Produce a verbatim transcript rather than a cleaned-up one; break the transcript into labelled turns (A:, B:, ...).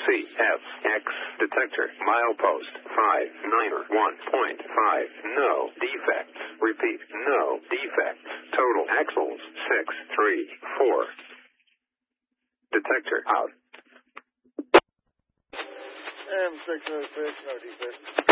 A: C F X detector milepost five niner one point five. No defects. Repeat, no defects. Total axles six three four. Detector out.
B: M six oh six, no defects.